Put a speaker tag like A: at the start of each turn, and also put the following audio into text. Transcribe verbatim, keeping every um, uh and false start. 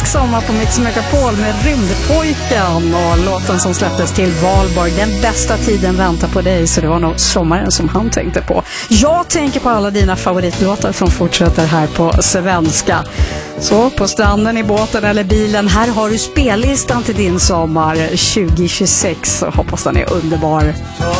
A: sommar på Mix Megapol med Rymdpojken och låten som släpptes till Valborg. Den bästa tiden väntar på dig, så det var nog sommaren som han tänkte på. Jag tänker på alla dina favoritlåtar som fortsätter här på svenska. Så på stranden, i båten eller bilen, här har du spellistan till din sommar tjugo tjugosex. Hoppas den är underbar.